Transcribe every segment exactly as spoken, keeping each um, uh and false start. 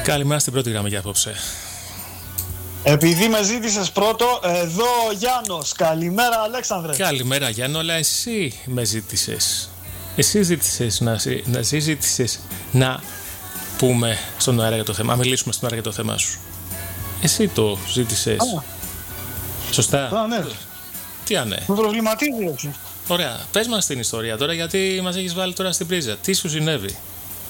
Καλημέρα στην πρώτη γραμμή για απόψε. Επειδή με ζήτησες πρώτο, εδώ ο Γιάννος. Καλημέρα, Αλέξανδρε. Καλημέρα, Γιάννο, αλλά εσύ με ζήτησες. Εσύ ζήτησες να, να, εσύ ζήτησες να πούμε στον αέρα για το θέμα, να μιλήσουμε στον αέρα για το θέμα σου. Εσύ το ζήτησες. Α. Σωστά. Α, ναι. Τι αν ναι. Με προβληματίζει έτσι. Ωραία. Πες μας την ιστορία τώρα, γιατί μας έχεις βάλει τώρα στην πρίζα. Τι σου συνέβη?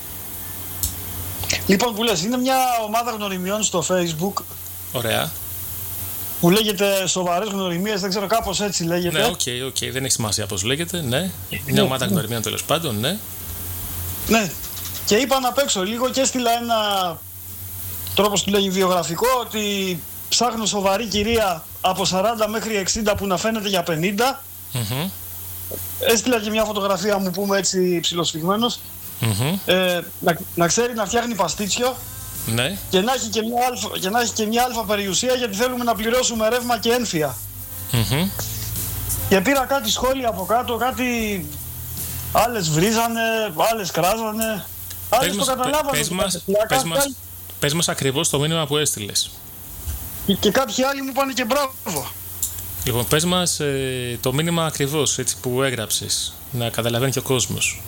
Λοιπόν, που λες, είναι μια ομάδα γνωριμιών στο Facebook. Ωραία. Που λέγεται Σοβαρές Γνωριμίες, δεν ξέρω, κάπως έτσι λέγεται. Ναι, οκ, okay, okay. Δεν έχει σημασία πώς λέγεται, ναι. Μια ομάδα ναι. γνωριμιών τέλος πάντων, ναι. Ναι. Και είπα να παίξω λίγο και έστειλα ένα, τρόπος του λέγει, βιογραφικό, ότι ψάχνω σοβαρή κυρία από σαράντα μέχρι εξήντα που να φαίνεται για πενήντα. Mm-hmm. Έστειλα και μια φωτογραφία μου, πούμε έτσι, ψιλοσφιγμένος. Mm-hmm. Ε, να, να ξέρει να φτιάχνει παστίτσιο. Ναι. Και να έχει και μια αλφα, και να έχει και μια αλφα περιουσία, γιατί θέλουμε να πληρώσουμε ρεύμα και ένφια. Mm-hmm. Και πήρα κάτι σχόλια από κάτω, κάτι άλλες βρίζανε, άλλες κράζανε, άλλες το καταλάβανε. Πες μας, πες μας, πες μας ακριβώς το μήνυμα που έστειλες. Και, και κάποιοι άλλοι μου πάνε και μπράβο. Λοιπόν, πες μας ε, το μήνυμα ακριβώς, έτσι, που έγραψες, να καταλαβαίνει και ο κόσμος.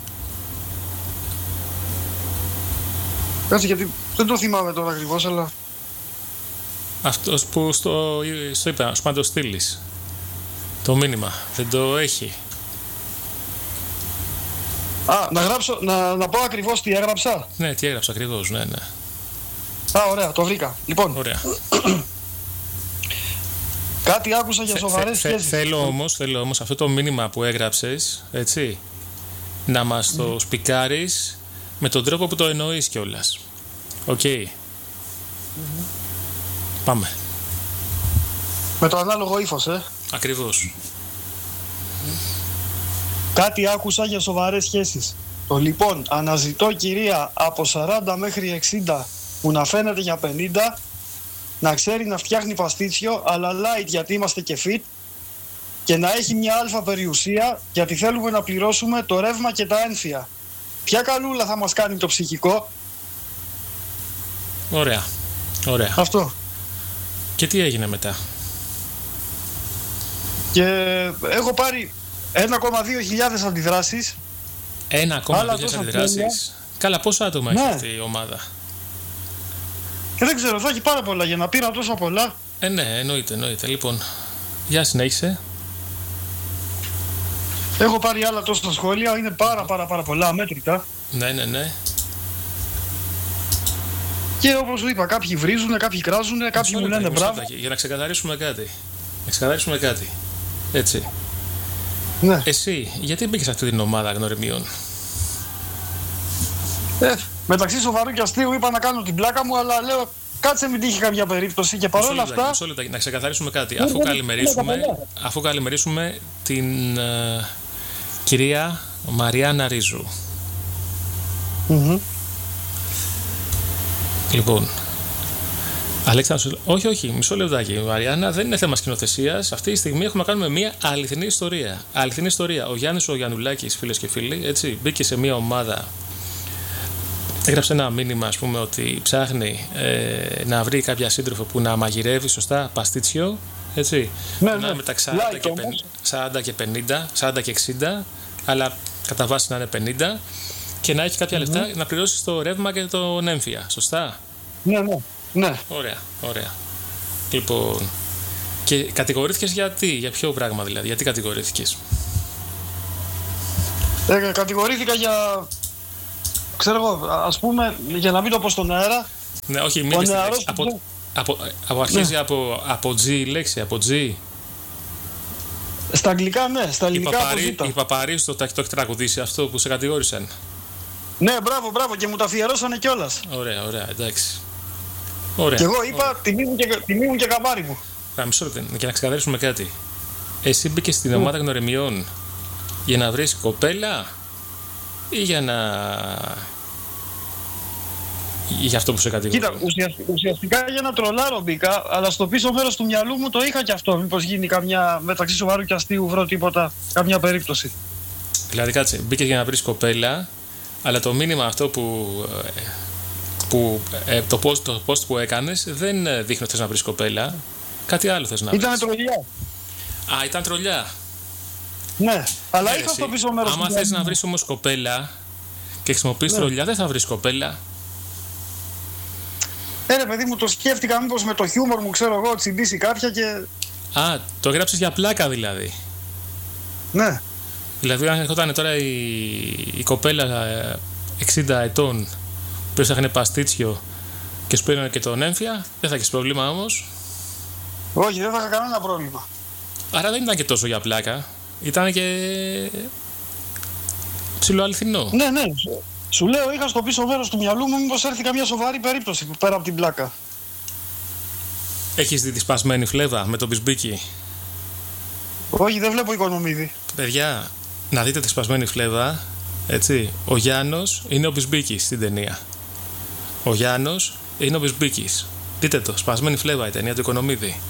Κάτσε, γιατί δεν το θυμάμαι τώρα ακριβώς, αλλά... Αυτός που στο, στο είπα, σου να το στείλεις. Το μήνυμα, δεν το έχει. Α, να γράψω, να, να πω ακριβώς τι έγραψα. Ναι, τι έγραψα ακριβώς, ναι, ναι. Α, ωραία, το βρήκα. Λοιπόν, ωραία. Κάτι άκουσα για σοβαρές θε, σχέσεις. Θε, θέλω όμως, θέλω όμως αυτό το μήνυμα που έγραψες, έτσι, να μας το mm. σπικάρεις με τον τρόπο που το εννοείς κιόλας. Οκ. Okay. Mm-hmm. Πάμε. Με το ανάλογο ύφος, ε. Ακριβώς. Mm. Κάτι άκουσα για σοβαρές σχέσεις. Το λοιπόν, αναζητώ κυρία από σαράντα μέχρι εξήντα που να φαίνεται για πενήντα, να ξέρει να φτιάχνει παστίτσιο, αλλά light γιατί είμαστε και fit, και να έχει μια αλφα περιουσία, γιατί θέλουμε να πληρώσουμε το ρεύμα και τα ένφια. Ποια καλούλα θα μας κάνει το ψυχικό? Ωραία, ωραία. Αυτό. Και τι έγινε μετά? Και έχω πάρει ένα κόμμα δύο χιλιάδες αντιδράσεις. ένα κόμμα δύο χιλιάδες αντιδράσεις. Καλά, πόσα άτομα ναι. έχει αυτή η ομάδα? Και δεν ξέρω, θα έχει πάρα πολλά για να πήρα τόσα πολλά. Ε, ναι, εννοείται, εννοείται. Λοιπόν, για συνέχισε. Έχω πάρει άλλα τόσα σχόλια, είναι πάρα πάρα πάρα πολλά, αμέτρητα. Ναι, ναι, ναι. Και όπως σου είπα, κάποιοι βρίζουν, κάποιοι κράζουν, κάποιοι μου λένε μπράβο. Για να ξεκαθαρίσουμε κάτι. Να ξεκαθαρίσουμε κάτι. Έτσι. Ναι. Εσύ, γιατί μπήκες σε αυτή την ομάδα γνωριμιών? Ε, μεταξύ σοβαρού και αστείου είπα να κάνω την πλάκα μου, αλλά λέω κάτσε μην τύχει καμιά περίπτωση και παρόλα αυτά... Μισό λεπτάκι, να ξεκαθαρίσουμε κάτι. Αφού καλημερίσουμε, αφού καλημερίσουμε την uh, κυρία Μαριάννα Ρίζου. Mm-hmm. Λοιπόν, Αλέξανδρο, όχι, όχι, μισό λεπτάκι. Μαριάννα, δεν είναι θέμα σκηνοθεσίας. Αυτή τη στιγμή έχουμε να κάνουμε μια αληθινή ιστορία. Αληθινή ιστορία. Ο Γιάννης ο Γιαννουλάκης, φίλες και φίλοι, έτσι, μπήκε σε μια ομάδα. Έγραψε ένα μήνυμα, ας πούμε, ότι ψάχνει ε, να βρει κάποια σύντροφο που να μαγειρεύει σωστά παστίτσιο. Έτσι. Ναι, να ναι. είναι μεταξύ σαράντα και πενήντα, σαράντα και εξήντα, αλλά κατά βάση να είναι πενήντα, και να έχει κάποια mm-hmm. λεφτά να πληρώσει το ρεύμα και τον έμφυα. Σωστά. Ναι, ναι. Ναι. Ωραία, ωραία. Λοιπόν, και κατηγορήθηκες γιατί, για ποιο πράγμα δηλαδή, γιατί κατηγορήθηκες? Ε, κατηγορήθηκα για, ξέρω εγώ, ας πούμε, για να μην το πω στον αέρα. Ναι, όχι, μην πεις από, από, από, από αρχίζει ναι. από, από G η λέξη, από G. Στα αγγλικά, ναι, στα ελληνικά από G. Η Παπαρίσου το, το έχει τραγουδήσει αυτό που σε κατηγόρησαν. Ναι, μπράβο, μπράβο, και μου τα αφιερώσανε κιόλας. Ωραία, ωραία, εντάξει. Ωραία, και εγώ είπα ωραία. τιμή μου και, τιμή μου και καμπάρι μου. Α, μισό λεπτό, και να ξεκαθαρίσουμε κάτι. Εσύ μπήκες στην ομάδα mm. γνωριμιών για να βρεις κοπέλα ή για να... για αυτό που σε κατηγορούν? Κοίτα, ουσιαστικά, ουσιαστικά για να τρολάρω μπήκα, αλλά στο πίσω μέρος του μυαλού μου το είχα και αυτό. Μήπως γίνει καμιά, μεταξύ σοβαρού και αστείου, βρω τίποτα, καμιά περίπτωση. Δηλαδή κάτσε, μπήκες για να βρεις κοπέλα, αλλά το μήνυμα αυτό που, που ε, το, post, το post που έκανες δεν δείχνει ότι θες να βρεις κοπέλα. Κάτι άλλο θες να βρεις. Ήτανε τρολιά. Α, ήταν τρολιά. Ναι, αλλά Ναι, είχα εσύ. στο πίσω μέρος. Άμα θες να βρεις όμως κοπέλα και χρησιμοποιείς Ναι. τρολιά, δεν θα βρεις κοπέλα. Ε, ρε παιδί μου, το σκέφτηκα μήπως με το χιούμορ μου, ξέρω εγώ, τσιμπήσει κάποια και. Α, το έγραψες για πλάκα δηλαδή. Ναι. Δηλαδή, αν ερχόταν τώρα η, η κοπέλα ε, εξήντα ετών που έψαχνε παστίτσιο και σου πήραν και τον έμφυα, δεν θα έχεις πρόβλημα όμως. Όχι, δεν θα είχα κανένα πρόβλημα. Άρα δεν ήταν και τόσο για πλάκα. Ήταν και ψιλοαληθινό. Ναι, ναι. Σου λέω, είχα στο πίσω μέρος του μυαλού μου μήπως έρθει καμιά σοβαρή περίπτωση πέρα από την πλάκα. Έχεις δει τη σπασμένη φλέβα με τον Μπισμπίκι? Όχι, δεν βλέπω οικονομίδη. Παιδιά, να δείτε τη σπασμένη φλέβα. Έτσι. Ο Γιάννος είναι ο Μπισμπίκης στην ταινία. Ο Γιάννος είναι ο Μπισμπίκης. Δείτε το, σπασμένη φλέβα η ταινία του Οικονομίδη.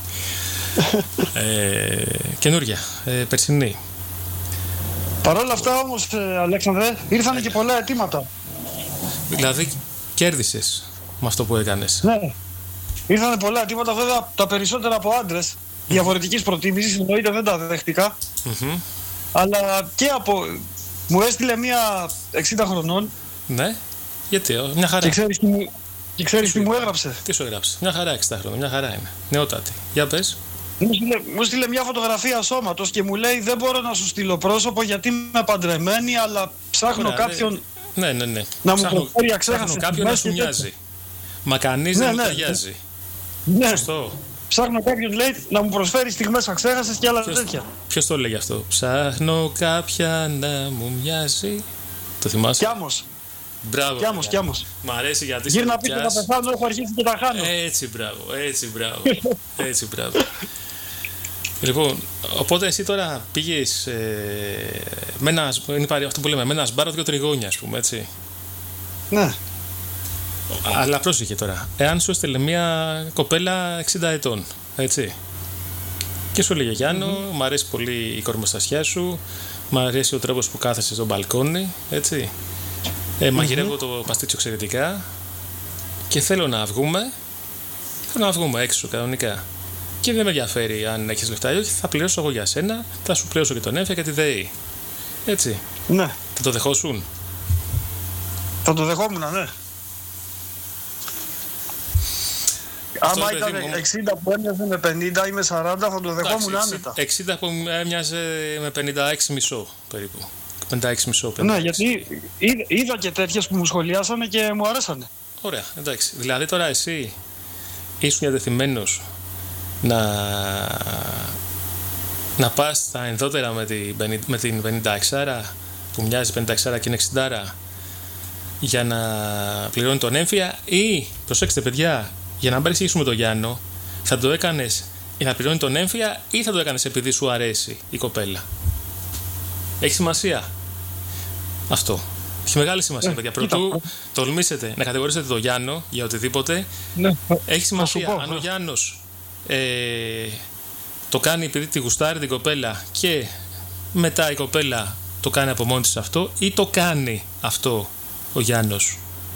ε, καινούρια, ε, περσινή. Παρ' όλα αυτά όμως, ε, Αλέξανδρε, ήρθαν και πολλά αιτήματα. Δηλαδή, κέρδισες με αυτό που έκανες. Ναι. Ήρθαν πολλά αιτήματα, βέβαια τα περισσότερα από άντρες. Διαφορετικής προτίμησης, εννοείται δεν τα δέχτηκα. Mm-hmm. Αλλά και από. Μου έστειλε μία εξήντα χρονών. Ναι, γιατί, ο, μια χαρά. Και ξέρεις τι μου, και ξέρεις τι μου έγραψε. Τι σου έγραψε? Μια χαρά εξήντα χρόνια, μια χαρά είναι. Νεότατη. Για πες. Μου στείλε, μου στείλε μια φωτογραφία σώματος και μου λέει: δεν μπορώ να σου στείλω πρόσωπο γιατί είμαι παντρεμένη, αλλά ψάχνω Ωραία, κάποιον ναι, ναι, ναι. να μου Ψάχνω- προσφέρει αξέχαστες ψάχνω κάποιον να στιγμές σου και μοιάζει. Μα κανείς Ναι, δεν ναι. μου ταιριάζει. Ναι, Σωστό. ψάχνω κάποιον, λέει, να μου προσφέρει στιγμές αξέχαστες και άλλα Ποιος, τέτοια. ποιος το λέγει αυτό? Ψάχνω κάποια να μου μοιάζει. Το θυμάσαι? Κι άμος, Μπράβο. κι άμος, παιδιά. κι άμος. Μ' αρέσει γιατί είσαι Γύρνα πίσω να δικιάς. πεθάνω, έχω αρχίσει και τα χάνω. Έτσι, μπράβο, έτσι, μπράβο. Έτσι, μπράβο. Λοιπόν, οπότε εσύ τώρα πήγες ε, με ένα, είναι πάρει αυτό που λέμε, με ένα σμπάρο δύο τριγώνια, ας πούμε, έτσι. Ναι, Αλλά πρόσεχε τώρα. Εάν σου έστελε μια κοπέλα εξήντα ετών, έτσι. Και σου έλεγε Γιάννο, Mm-hmm. μου αρέσει πολύ η κορμοστασιά σου, μου αρέσει ο τρόπος που κάθεσαι στο μπαλκόνι, έτσι. Ε, μαγειρεύω το παστίτσιο εξαιρετικά και θέλω να βγούμε. Θέλω να βγούμε έξω κανονικά. Και δεν με ενδιαφέρει αν έχεις λεφτά ή όχι, θα πληρώσω εγώ για σένα, θα σου πληρώσω και τον έμφυα και τη ΔΕΗ. Έτσι. ναι. Θα το δεχόσουν? Θα το δεχόμουν, ναι. Άμα παιδί ήταν μου. εξήντα που έμοιαζε με πενήντα ή με σαράντα θα το δεχόμουν Εντάξει, άνετα. εξήντα που έμοιαζε με πενήντα έξι μισό περίπου. πενήντα έξι μισό, Ναι, γιατί είδα, είδα και τέτοιες που μου σχολιάσανε και μου αρέσανε. Ωραία, εντάξει. Δηλαδή τώρα εσύ ήσουν διατεθειμένος να, να πας στα ενδότερα με την, πενήντα με την πενήντα έξι που μοιάζει πενήντα έξι και είναι εξήντα για να πληρώνει τον έμφυα, ή προσέξτε παιδιά, για να μην παρεξηγήσουμε τον Γιάννο, θα το έκανες για να πληρώνει τον έμφυα ή θα το έκανες επειδή σου αρέσει η κοπέλα? Έχει σημασία αυτό. Έχει μεγάλη σημασία, Ε, παιδιά. κοίτα, Πρωτού τολμήσετε να κατηγορήσετε τον Γιάννο για οτιδήποτε, Ναι. έχει σημασία. πω, Αν ναι. ο Γιάννος ε, το κάνει επειδή τη γουστάρει την κοπέλα και μετά η κοπέλα το κάνει από μόνη της αυτό, ή το κάνει αυτό ο Γιάννος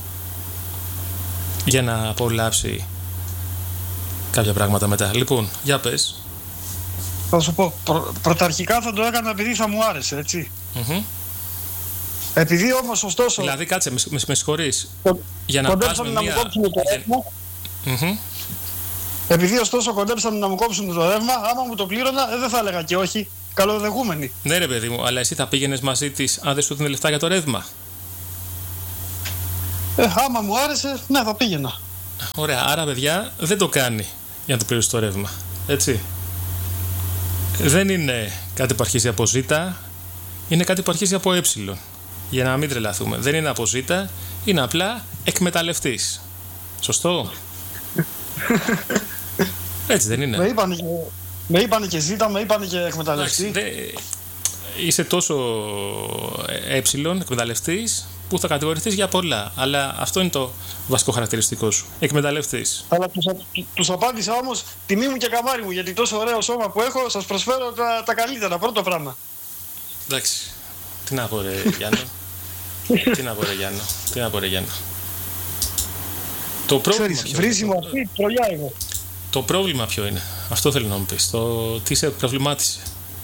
για να απολαύσει κάποια πράγματα μετά. Λοιπόν, για πες. Θα σου πω, πρω, πρωταρχικά θα το έκανα επειδή θα μου άρεσε, έτσι. Mm-hmm. Επειδή όμως ωστόσο Δηλαδή, κάτσε, με, με, με συγχωρείς. κο- Για να πας κοντέψανε με να μου μία... κόψουν το ρεύμα, Mm-hmm. επειδή ωστόσο κοντέψανε να μου κόψουν το ρεύμα, άμα μου το πλήρωνα, ε, δεν θα έλεγα και όχι. Καλοδεχούμενοι. Ναι, ρε παιδί μου, αλλά εσύ θα πήγαινες μαζί της αν δεν σου δίνει λεφτά για το ρεύμα? Ε, άμα μου άρεσε, ναι, θα πήγαινα. Ωραία, άρα παιδιά δεν το κάνει για να το πληρώσει το ρεύμα. Έτσι. Δεν είναι κάτι που αρχίζει από Ζ, είναι κάτι που αρχίζει από Ε. Για να μην τρελαθούμε. Δεν είναι από Ζ, είναι απλά εκμεταλλευτής. Σωστό? Έτσι δεν είναι? Με είπανε και, με είπανε και ζήτα, με είπανε και Εντάξει, εκμεταλλευτή. δε, είσαι τόσο ε, εκμεταλλευτής που θα κατηγορηθείς για πολλά. Αλλά αυτό είναι το βασικό χαρακτηριστικό σου. Εκμεταλλευτής. Αλλά τους, α- τους απάντησα όμως τιμή μου και καμάρι μου, γιατί τόσο ωραίο σώμα που έχω σας προσφέρω τα, τα καλύτερα, πρώτο πράγμα. Εντάξει. Τι να πω ρε Γιάννο. Τι να πω ρε Γιάννο. Τι να πω ρε Γιάννο. Το πρόβλημα Ξέρεις, ποιο βρίζει είναι. μου αυτή, τρολιά εγώ. Το πρόβλημα ποιο είναι. Αυτό θέλω να μου πεις. Το τι σε προβλημάτισε.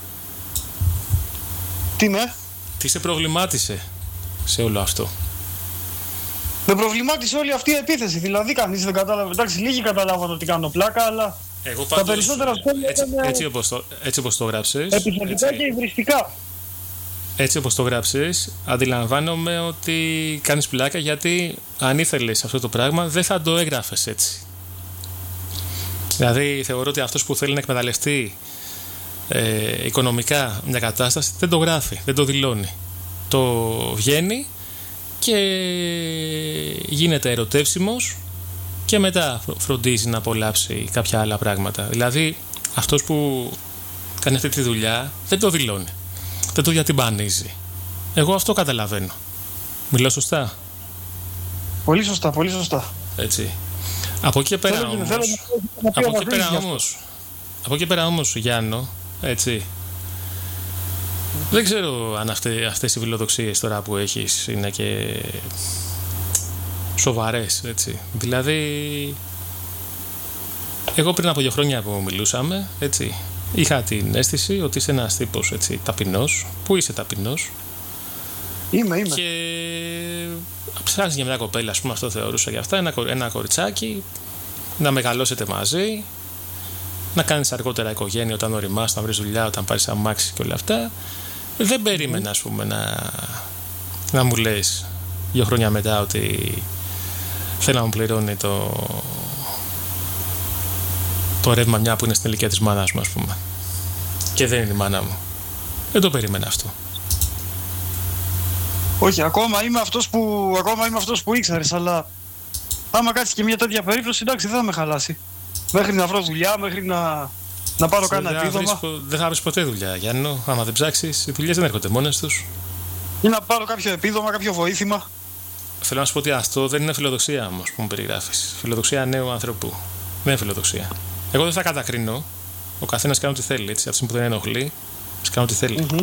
Τι με? Τι σε προβλημάτισε σε όλο αυτό. Με προβλημάτισε όλη αυτή η επίθεση. Δηλαδή, κανείς δεν κατάλαβε. Εντάξει, λίγοι καταλάβαν ότι κάνω πλάκα, αλλά Εγώ τα πάντως, περισσότερα σχόλια έτσι, ήταν έτσι, όπως το, έτσι όπως το γράψες, επιθετικά έτσι, και υβριστικά. έτσι όπως το γράψες, αντιλαμβάνομαι ότι κάνεις πλάκα, γιατί αν ήθελες αυτό το πράγμα δεν θα το έγραφες έτσι. Δηλαδή θεωρώ ότι αυτός που θέλει να εκμεταλλευτεί ε, οικονομικά μια κατάσταση δεν το γράφει, δεν το δηλώνει. Το βγαίνει και γίνεται ερωτεύσιμος και μετά φροντίζει να απολαύσει κάποια άλλα πράγματα. Δηλαδή αυτός που κάνει αυτή τη δουλειά δεν το δηλώνει, δεν το διατυμπανίζει. Εγώ αυτό καταλαβαίνω. Μιλώ σωστά? Πολύ σωστά, πολύ σωστά. Έτσι. Από εκεί και πέρα Θέλω, όμως, θέλω να από να εκεί πέρα βρεις όμως, από εκεί πέρα όμως, Γιάννο, έτσι, δεν ξέρω αν αυτές, αυτές οι φιλοδοξίες τώρα που έχεις είναι και σοβαρές, έτσι. Δηλαδή, εγώ πριν από δύο χρόνια που μιλούσαμε, έτσι, είχα την αίσθηση ότι είσαι ένας τύπος, έτσι, ταπεινός, που είσαι ταπεινός. Είμαι, είμαι. Και ψάχνεις για μια κοπέλα, ας πούμε, αυτό θεωρούσα για αυτά, ένα, ένα κοριτσάκι, να μεγαλώσετε μαζί, να κάνεις αργότερα οικογένεια όταν οριμάς, να βρεις δουλειά, όταν πάρεις αμάξι και όλα αυτά. Δεν περίμενα, ας πούμε, να, να μου λες δύο χρόνια μετά ότι θέλω να μου πληρώνει το, το ρεύμα μια που είναι στην ηλικία της μάνας μου, ας πούμε. Και δεν είναι η μάνα μου. Δεν το περίμενα αυτό. Όχι, ακόμα είμαι αυτός που, ακόμα είμαι αυτός που ήξερες, αλλά άμα κάτσει και μια τέτοια περίπτωση, εντάξει, δεν θα με χαλάσει. Μέχρι να βρω δουλειά, μέχρι να, να πάρω κάνα επίδομα. Δεν θα βρεις ποτέ δουλειά, Γιάννο. Άμα δεν ψάξεις, οι δουλειές δεν έρχονται μόνες τους. Ή να πάρω κάποιο επίδομα, κάποιο βοήθημα. Θέλω να σου πω ότι αυτό δεν είναι φιλοδοξία όμως που μου περιγράφεις. Φιλοδοξία νέου ανθρώπου. Δεν είναι φιλοδοξία. Εγώ δεν θα κατακρίνω. Ο καθένας κάνει ό,τι θέλει. Έτσι. Αυτή που δεν ενοχλεί, κάνει ό,τι θέλει. Mm-hmm.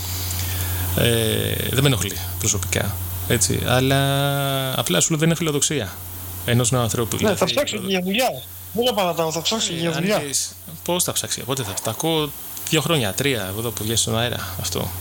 Ε, δεν με ενοχλεί προσωπικά. Έτσι. Αλλά απλά σου λέω δεν είναι φιλοδοξία ενός νέου ανθρώπου. Ναι, δηλαδή, θα ψάξω και για δουλειά. Δεν θα παρατάω, θα ψάξω και για δουλειά. Πώς θα ψάξει, πότε θα τα ακούω δύο χρόνια, τρία, εδώ που βγαίνει στον αέρα αυτό.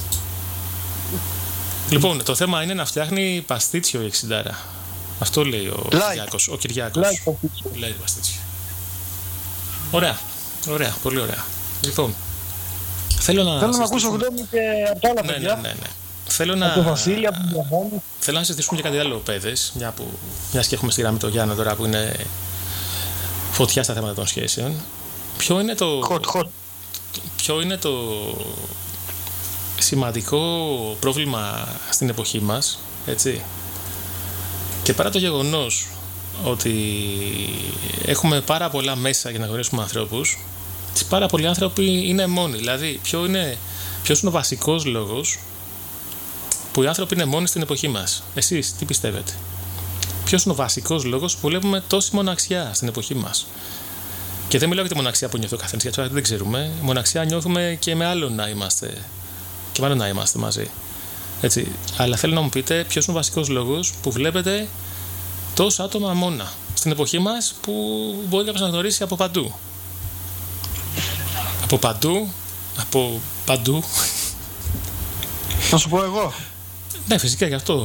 Λοιπόν, το θέμα είναι να φτιάχνει παστίτσιο η εξιντάρα. Αυτό λέει ο like. Κυριάκος. Ο Κυριάκος. Like, λέει παστίτσιο. Ωραία, ωραία, πολύ ωραία. Λοιπόν, θέλω να. Θέλω να ακούσω γνώμη και από τα άλλα ναι, παιδιά. Ναι, ναι, ναι. Θέλω να. Από το Βασίλη, από τον Γιάννη. Θέλω να συζητήσουμε και κάτι άλλο, παιδες. Μια που... Μιας και έχουμε στη γραμμή τον Γιάννο τώρα που είναι φωτιά στα θέματα των σχέσεων. Ποιο είναι το. Hot, hot. Ποιο είναι το σημαντικό πρόβλημα στην εποχή μας, έτσι. Και παρά το γεγονός ότι έχουμε πάρα πολλά μέσα για να γνωρίσουμε ανθρώπους, πάρα πολλοί άνθρωποι είναι μόνοι. Δηλαδή, ποιο είναι, ποιος είναι ο βασικός λόγος που οι άνθρωποι είναι μόνοι στην εποχή μας? Εσείς τι πιστεύετε? Ποιος είναι ο βασικός λόγος που βλέπουμε τόση μοναξιά στην εποχή μας? Και δεν μιλάω για τη μοναξιά που νιώθει ο καθένας, γιατί δεν ξέρουμε. Μοναξιά νιώθουμε και με άλλον να είμαστε. Και με άλλον να είμαστε μαζί. Έτσι. Αλλά θέλω να μου πείτε ποιος είναι ο βασικός λόγος που βλέπετε τόσα άτομα μόνα στην εποχή μας, που μπορεί κάποιος να γνωρίσει από παντού. Από παντού. Από παντού. Να σου πω εγώ. Ναι, φυσικά γι' αυτό.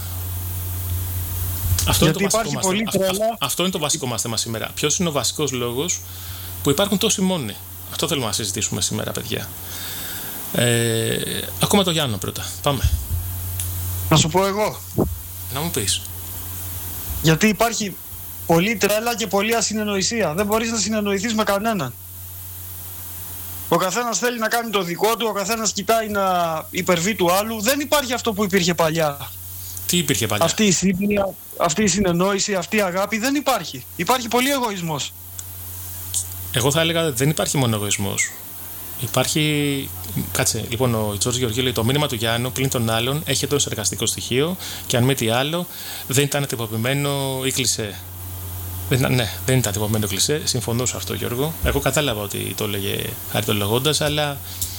Αυτό Γιατί είναι, το υπάρχει μας, πολύ αυτό, τρέλα. αυτό είναι το βασικό μας θέμα σήμερα. Ποιος είναι ο βασικός λόγος που υπάρχουν τόσοι μόνοι? Αυτό θέλουμε να συζητήσουμε σήμερα, παιδιά. Ε, ακούμε το Γιάννο πρώτα. Πάμε. Να σου πω εγώ. Να μου πεις. Γιατί υπάρχει πολύ τρέλα και πολλή ασυνεννοησία. Δεν μπορείς να συνεννοηθείς με κανέναν. Ο καθένας θέλει να κάνει το δικό του, ο καθένας κοιτάει να υπερβεί του άλλου. Δεν υπάρχει αυτό που υπήρχε παλιά. Τι υπήρχε παλιά? Αυτή η σύμπνοια, αυτή η συνεννόηση, αυτή η αγάπη δεν υπάρχει. Υπάρχει πολύ εγωισμός. Εγώ θα έλεγα δεν υπάρχει μόνο εγωισμός. Υπάρχει. Κάτσε, λοιπόν, ο Τζορτζ Γεωργίου λέει: το μήνυμα του Γιάννου πλην των άλλων έχει το συνεργαστικό στοιχείο και αν μη τι άλλο δεν ήταν τυποποιημένο ή κλισέ. Δεν, ναι, δεν ήταν τυποποιημένο κλισέ. Συμφωνώ σε αυτό, Γιώργο. Εγώ κατάλαβα ότι το έλεγε χαριτολογώντας, αλλά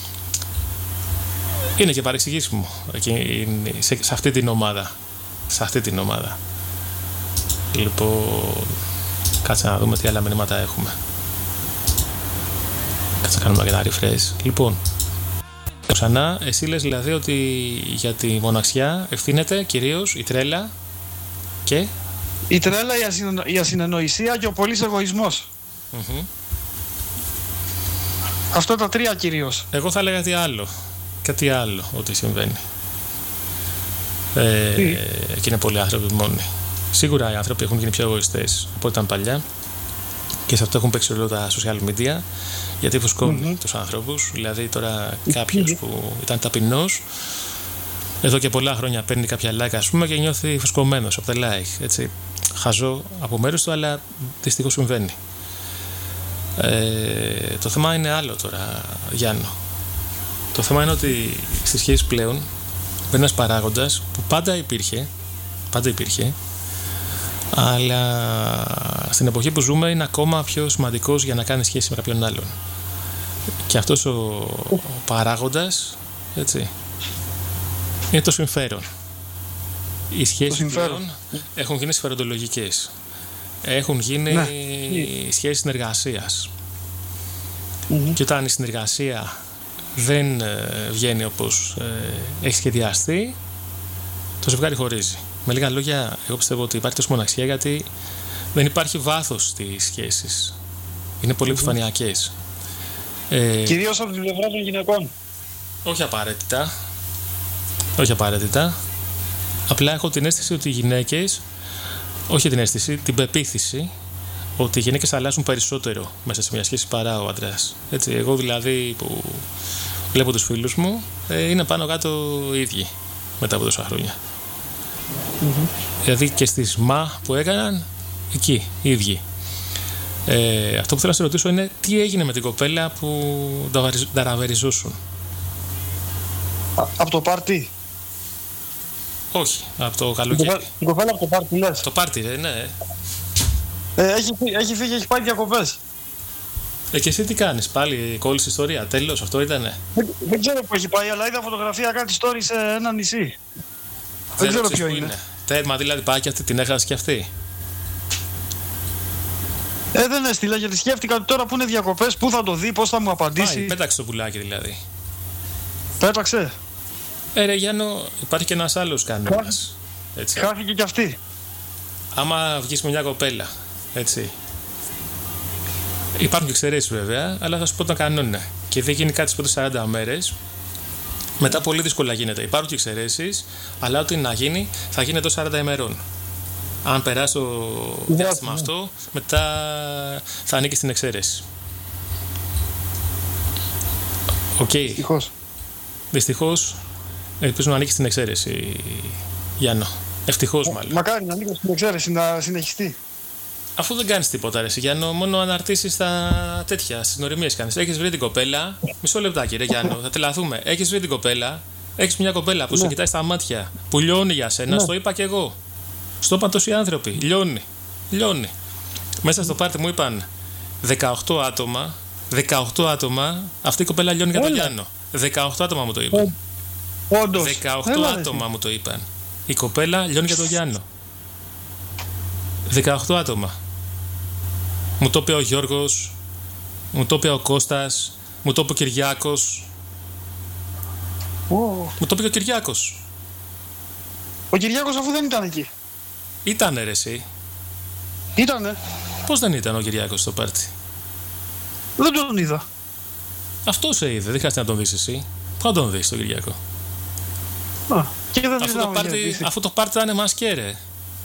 είναι και παρεξηγήσιμο σε, σε αυτή την ομάδα. Σε αυτή την ομάδα. Λοιπόν, κάτσε να δούμε τι άλλα μηνύματα έχουμε. Κάτσε να κάνουμε ένα refresh. Λοιπόν, ξανά, εσύ λες δηλαδή ότι για τη μοναξιά ευθύνεται κυρίως η τρέλα και... Η τρέλα, η, ασυνεννο... η ασυνεννοησία και ο πολύς εγωισμός. Mm-hmm. Αυτό τα τρία κυρίως. Εγώ θα έλεγα κάτι άλλο. Κάτι άλλο ότι συμβαίνει. Ε, και είναι πολλοί άνθρωποι μόνοι. Σίγουρα οι άνθρωποι έχουν γίνει πιο εγωιστές από ό,τι ήταν παλιά και σε αυτό έχουν παίξει ρόλο τα social media, γιατί φουσκώνουν mm-hmm. τους ανθρώπους. Δηλαδή τώρα κάποιος που ήταν ταπεινός εδώ και πολλά χρόνια παίρνει κάποια like, ας πούμε, και νιώθει φουσκωμένος από τα like. Έτσι. Χαζό από μέρους του, αλλά δυστυχώς συμβαίνει. Ε, το θέμα είναι άλλο τώρα, Γιάννο. Το θέμα είναι ότι στις σχέσεις πλέον είναι ένας παράγοντας που πάντα υπήρχε, πάντα υπήρχε, αλλά στην εποχή που ζούμε είναι ακόμα πιο σημαντικός για να κάνει σχέση με κάποιον άλλον. Και αυτός ο, ο παράγοντας, έτσι, είναι το συμφέρον. Οι σχέσεις πλέον έχουν γίνει συμφεροντολογικές. Έχουν γίνει ναι. σχέσεις συνεργασίας. Mm-hmm. Και όταν η συνεργασία δεν ε, βγαίνει όπως ε, έχει σχεδιαστεί, το ζευγάρι χωρίζει. Με λίγα λόγια, εγώ πιστεύω ότι υπάρχει τόσο μοναξιά γιατί δεν υπάρχει βάθος στις σχέσεις. Είναι πολύ επιφανειακές. Ε, Κυρίως από την πλευρά των γυναικών. Όχι απαραίτητα. Όχι απαραίτητα. Απλά έχω την αίσθηση ότι οι γυναίκες, όχι την αίσθηση, την πεποίθηση ότι οι γυναίκες αλλάζουν περισσότερο μέσα σε μια σχέση παρά ο άντρας. Έτσι, εγώ δηλαδή που βλέπω τους φίλους μου, ε, είναι πάνω κάτω οι ίδιοι μετά από τόσα χρόνια. Mm-hmm. Δηλαδή και στις μα που έκαναν, εκεί οι ίδιοι. Ε, αυτό που θέλω να σε ρωτήσω είναι τι έγινε με την κοπέλα που ταραβεριζόσουν. Από το πάρτι? Όχι, από το καλοκαίρι. Την κοπέλα από το πάρτι λες? Το πάρτι, ρε, ναι. Ε, έχει, έχει φύγει, έχει πάει διακοπές. Ε, και εσύ τι κάνεις, πάλι κόλλησε ιστορία, τέλος, αυτό ήτανε? Δεν, δεν ξέρω που έχει πάει, αλλά είδα φωτογραφία κάτι story σε ένα νησί. Δεν, δεν ξέρω ποιο είναι. είναι. Τέρμα δηλαδή πάει και αυτή, την έχασε και αυτή. Ε, δεν έστειλα γιατί σκέφτηκα ότι τώρα που είναι διακοπές, πού θα το δει, πώς θα μου απαντήσει. Πάει, πέταξε το πουλάκι δηλαδή. Πέταξε. Ε, ρε Γιάννο, υπάρχει και ένας άλλος κανόνας. Χάθηκε κι αυτή. Άμα βγεις με μια κοπέλα, έτσι. Υπάρχουν και εξαιρέσεις βέβαια, αλλά θα σου πω τον κανόνα. Και δεν γίνει κάτι στις πρώτες σαράντα μέρες. Μετά πολύ δύσκολα γίνεται. Υπάρχουν και εξαιρέσεις, αλλά ό,τι να γίνει θα γίνει εντός σαράντα ημερών. Αν περάσει το διάστημα αυτό, μετά θα ανήκει στην εξαίρεση. Οκ. Okay. Δυστυχώς. Δυστυχώς, ελπίζω να ανήκει στην εξαίρεση, Γιάννο. Ευτυχώς μάλλον. Μακάρι να ανήκει στην εξαίρεση, να συνεχιστεί. Αφού δεν κάνεις τίποτα, ρε Γιάννο, μόνο αναρτήσεις τα τέτοια, στις νοημίες κάνεις. Έχεις βρει την κοπέλα. Μισό λεπτάκι, ρε Γιάννο, θα τρελαθούμε. Έχεις βρει την κοπέλα. Έχεις μια κοπέλα που ναι. σε κοιτάει στα μάτια, που λιώνει για σένα. Ναι. Στο είπα κι εγώ. Στο είπαν τόσοι άνθρωποι. Λιώνει. Λιώνει. Μέσα στο πάρτι μου είπαν δεκαοκτώ άτομα. δεκαοκτώ άτομα. Αυτή η κοπέλα λιώνει για τον Γιάννο. δεκαοκτώ άτομα μου το είπαν. Όντως. δεκαοκτώ Έλα, άτομα μου το είπαν. Η κοπέλα λιώνει για τον Γιάννο. δεκαοκτώ άτομα. Μου το είπε ο Γιώργος, μου το είπε ο Κώστας, μου το είπε ο Κυριάκος. Oh. Μου το είπε ο Κυριάκος. Ο Κυριάκος αφού δεν ήταν εκεί. Ήτανε ρε εσύ. Ήτανε. Πώς δεν ήταν ο Κυριάκος στο πάρτι? Δεν τον είδα. Αυτό σε είδε, δεν χρειάζεται να τον δεις εσύ. Πού να τον δεις τον Κυριάκο? Α, και δεν αφού, το πάρτι, αφού το πάρτι ήταν μασκέ ρε.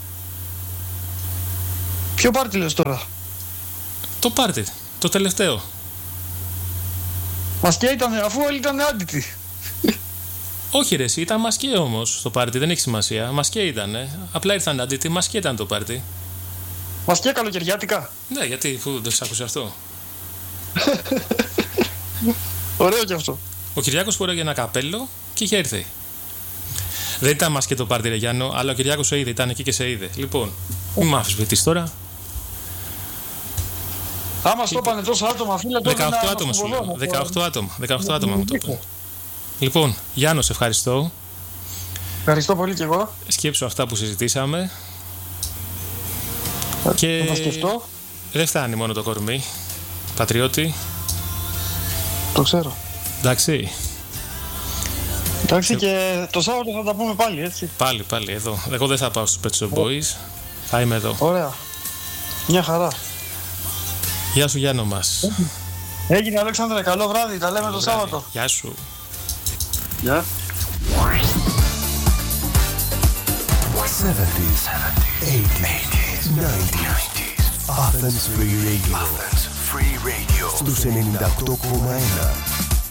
Ποιο πάρτι λες τώρα? Το πάρτι, το τελευταίο. Μασκέ ήταν, αφού όλοι ήταν άντιτοι. Όχι ρε εσύ, ήταν μασκέ όμως το πάρτι, δεν έχει σημασία. Μασκέ ήτανε, απλά ήρθαν άντιτοι, μασκέ ήταν το πάρτι. Μασκέ καλοκαιριάτικα. Ναι, γιατί αφού δεν σ' άκουσε αυτό. Ωραίο κι αυτό. Ο Κυριάκος φοράγε ένα καπέλο και είχε έρθει. Δεν ήταν μασκέ το πάρτι ρε Γιάννο, αλλά ο Κυριάκος σε είδε, ήταν εκεί και σε είδε. Λοιπόν, μην μ' αφισβητείς τώρα. Άμα στο πάνε τόσα άτομα, φίλε, τότε δεκαοκτώ άτομα σου λέω. δεκαοκτώ άτομα. δεκαοκτώ άτομα μου το είπαν. Λοιπόν, Γιάννο, σε ευχαριστώ. Ευχαριστώ πολύ κι εγώ. Σκέψου αυτά που συζητήσαμε. Και θα σκεφτώ. Δεν φτάνει μόνο το κορμί. Πατριώτη. Το ξέρω. Εντάξει. Εντάξει, και το Σάββατο θα τα πούμε πάλι, έτσι. Πάλι, πάλι εδώ. Εγώ δεν θα πάω στους Pet Shop Boys. Θα είμαι εδώ. Ωραία. Μια χαρά. Γεια σου Γιάννο μας. Έγινε Αλέξανδρε, καλό βράδυ. Τα λέμε Καλό το βράδυ. Σάββατο. Γεια σου. Γεια. seventies, eighties, nineties. Athens Free Radio. Athens Free Radio. Στους ενενήντα οκτώ κόμμα ένα.